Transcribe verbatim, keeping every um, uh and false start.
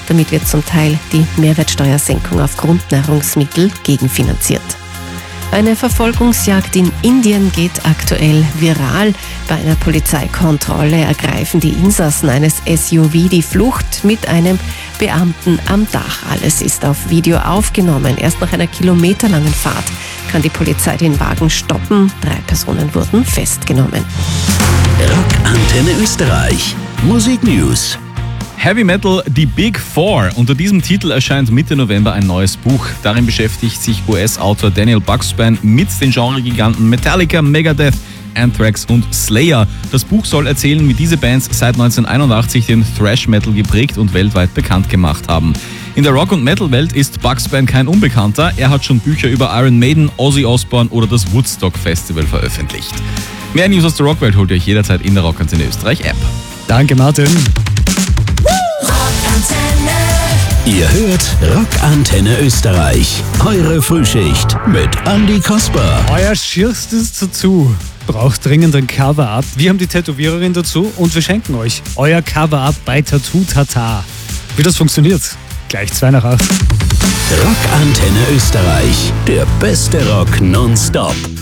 Damit wird zum Teil die Mehrwertsteuersenkung auf Grundnahrungsmittel gegenfinanziert. Eine Verfolgungsjagd in Indien geht aktuell viral. Bei einer Polizeikontrolle ergreifen die Insassen eines S U V die Flucht mit einem Beamten am Dach. Alles ist auf Video aufgenommen. Erst nach einer kilometerlangen Fahrt kann die Polizei den Wagen stoppen. Drei Personen wurden festgenommen. Rockantenne Österreich. Musik News. Heavy Metal, die Big Four. Unter diesem Titel erscheint Mitte November ein neues Buch. Darin beschäftigt sich U S-Autor Daniel Buxbaum mit den Genregiganten Metallica, Megadeth, Anthrax und Slayer. Das Buch soll erzählen, wie diese Bands seit neunzehnhunderteinundachtzig den Thrash-Metal geprägt und weltweit bekannt gemacht haben. In der Rock- und Metal-Welt ist Buxbaum kein Unbekannter. Er hat schon Bücher über Iron Maiden, Ozzy Osbourne oder das Woodstock Festival veröffentlicht. Mehr News aus der Rockwelt holt ihr euch jederzeit in der Rockantenne Österreich App. Danke, Martin. Ihr hört Rockantenne Österreich. Eure Frühschicht mit Andi Kasper. Euer Schirst ist dazu. Braucht dringend ein Cover-Up. Wir haben die Tätowiererin dazu und wir schenken euch euer Cover-Up bei Tattoo Tata. Wie das funktioniert? Gleich zwei nach acht. Rockantenne Österreich. Der beste Rock nonstop.